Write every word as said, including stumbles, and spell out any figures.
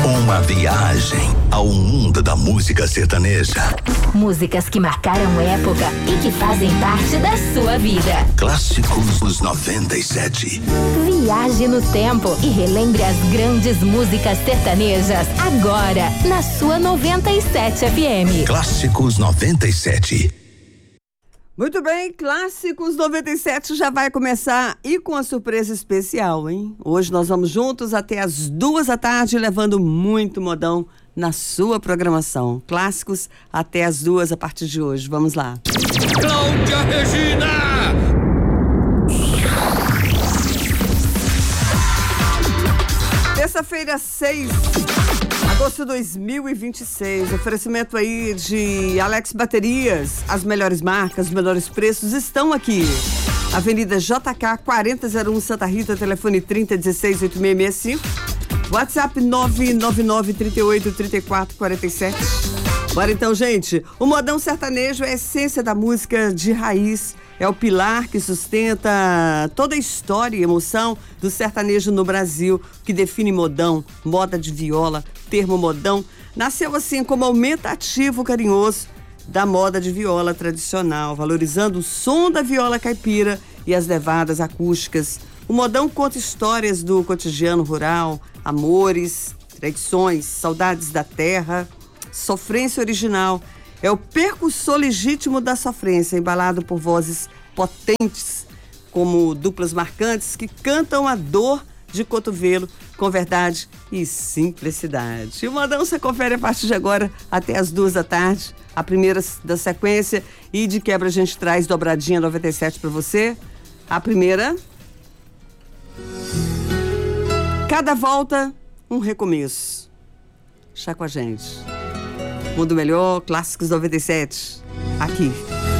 Uma viagem ao mundo da música sertaneja. Músicas que marcaram época e que fazem parte da sua vida. Clássicos dos noventa e sete. Viaje no tempo e relembre as grandes músicas sertanejas agora na sua noventa e sete F M. Clássicos noventa e sete. Muito bem, Clássicos noventa e sete já vai começar e com a surpresa especial, hein? Hoje nós vamos juntos até as duas da tarde, levando muito modão na sua programação. Clássicos até as duas a partir de hoje. Vamos lá. Cláudia Regina! Terça-feira, seis de agosto de dois mil e vinte e seis. Oferecimento aí de Alex Baterias. As melhores marcas, os melhores preços estão aqui. Avenida J K quarenta zero um Santa Rita, telefone trinta dezesseis oitenta e seis sessenta e cinco. WhatsApp nove nove nove, trinta e oito, trinta e quatro, quarenta e sete. Bora então, gente. O modão sertanejo é a essência da música de raiz. É o pilar que sustenta toda a história e emoção do sertanejo no Brasil, que define modão, moda de viola, termo modão. Nasceu assim como aumentativo carinhoso da moda de viola tradicional, valorizando o som da viola caipira e as levadas acústicas. O modão conta histórias do cotidiano rural, amores, tradições, saudades da terra, sofrência original. É o percussor legítimo da sofrência, embalado por vozes potentes, como duplas marcantes que cantam a dor de cotovelo com verdade e simplicidade. E o modão você confere a partir de agora até as duas da tarde, a primeira da sequência, e de quebra a gente traz dobradinha noventa e sete para você. A primeira... Cada volta, um recomeço. Chá com a gente. Mundo Melhor, Clássicos noventa e sete. Aqui.